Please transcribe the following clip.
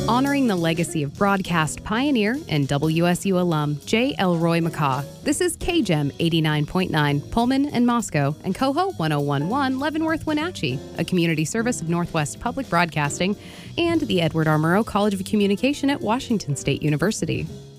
honoring the legacy of broadcast pioneer and WSU alum J. Elroy McCaw. This is KGEM 89.9, Pullman and Moscow, and Coho 101.1, Leavenworth, Wenatchee, a community service of Northwest Public Broadcasting and the Edward R. Murrow College of Communication at Washington State University.